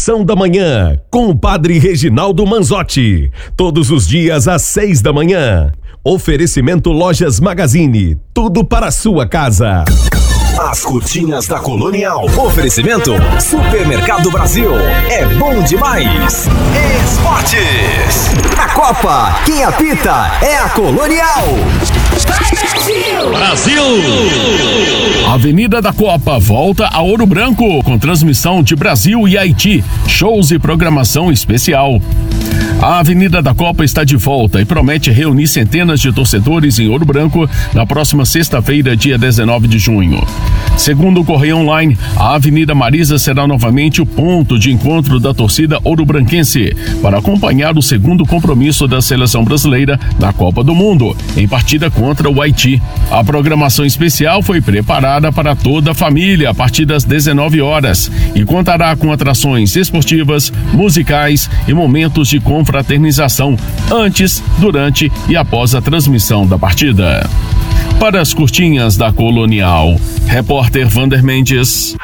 Oração da Manhã, com o Padre Reginaldo Manzotti. Todos os dias às 6 da manhã. Oferecimento Lojas Magazine. Tudo para a sua casa. As curtinhas da Colonial. Oferecimento Supermercado Brasil. É bom demais. Esportes. Na Copa, quem apita é a Colonial. Brasil! Avenida da Copa volta a Ouro Branco com transmissão de Brasil e Haiti, shows e programação especial. A Avenida da Copa está de volta e promete reunir centenas de torcedores em Ouro Branco na próxima sexta-feira, dia 19 de junho. Segundo o Correio Online, a Avenida Marisa será novamente o ponto de encontro da torcida ouro-branquense para acompanhar o segundo compromisso da seleção brasileira na Copa do Mundo, em partida contra o Haiti. A programação especial foi preparada para toda a família a partir das 19 horas e contará com atrações esportivas, musicais e momentos de confraternização antes, durante e após a transmissão da partida. Para as curtinhas da Colonial, repórter Vander Mendes.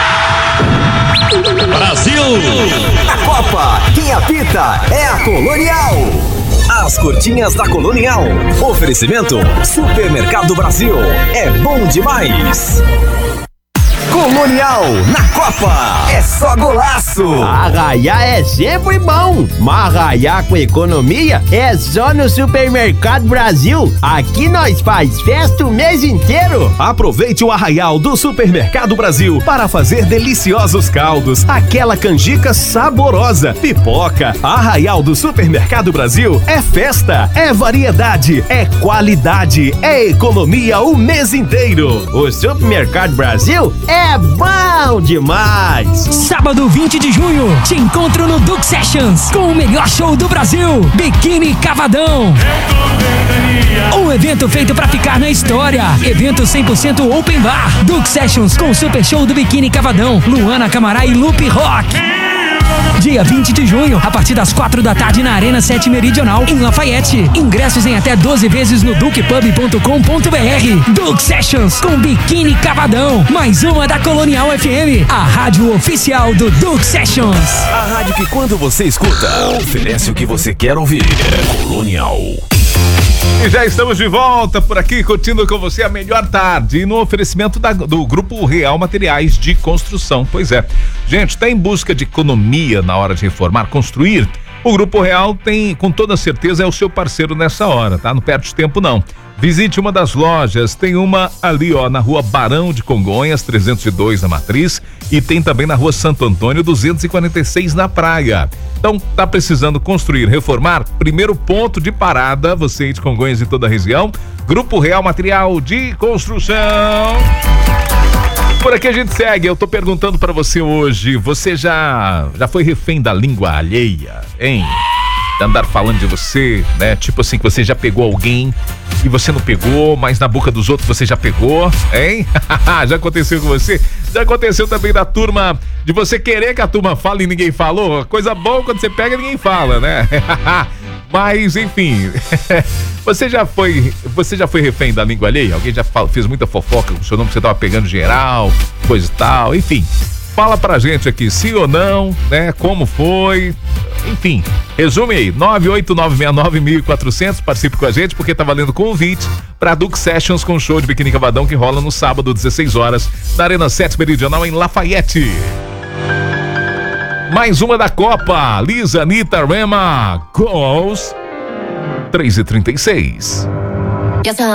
Brasil! A Copa, quem apita é a Colonial. As curtinhas da Colonial. Oferecimento Supermercado Brasil. É bom demais. Colonial na Copa é só golaço. Arraiar é sempre bom, mas arraiar com economia é só no Supermercado Brasil. Aqui nós faz festa o mês inteiro. Aproveite o arraial do Supermercado Brasil para fazer deliciosos caldos, aquela canjica saborosa, pipoca. Arraial do Supermercado Brasil é festa, é variedade, é qualidade, é economia o mês inteiro. O Supermercado Brasil é bom demais! Sábado 20 de junho, te encontro no Duke Sessions com o melhor show do Brasil, Biquíni Cavadão. Um evento feito pra ficar na história. Evento 100% open bar. Duke Sessions com o super show do Biquíni Cavadão, Luana Camará e Lupe Rock. Dia 20 de junho, a partir das 4 da tarde na Arena 7 Meridional, em Lafayette. Ingressos em até 12 vezes no dukepub.com.br. Duke Sessions com Biquíni Cavadão. Mais uma da Colonial FM, a rádio oficial do Duke Sessions. A rádio que quando você escuta, oferece o que você quer ouvir. Colonial. E já estamos de volta por aqui, curtindo com você a melhor tarde no oferecimento do Grupo Real Materiais de Construção. Pois é, gente, está em busca de economia na hora de reformar, construir? O Grupo Real tem, com toda certeza, é o seu parceiro nessa hora, tá? Não perde tempo não. Visite uma das lojas, tem uma ali, ó, na rua Barão de Congonhas, 302 na Matriz, e tem também na rua Santo Antônio, 246 na Praia. Então, tá precisando construir, reformar? Primeiro ponto de parada, você de Congonhas e toda a região, Grupo Real Material de Construção. Por aqui a gente segue, eu tô perguntando pra você hoje, você já foi refém da língua alheia, hein? De andar falando de você, né? Tipo assim, que você já pegou alguém e você não pegou, mas na boca dos outros você já pegou, hein? Já aconteceu com você? Já aconteceu também da turma, de você querer que a turma fale e ninguém falou? Coisa boa quando você pega e ninguém fala, né? Mas, enfim, você já foi refém da língua alheia? Alguém já fez muita fofoca com o seu nome, que você tava pegando geral, coisa e tal, enfim. Fala pra gente aqui, sim ou não, né? Como foi? Enfim, resume aí, 98969-1400, participe com a gente, porque tá valendo convite pra Duke Sessions com show de Biquíni Cavadão que rola no sábado, 16 horas, na Arena 7 Meridional, em Lafayette. Mais uma da Copa, Lisa, Anitta, Rema, Goals, 3h36.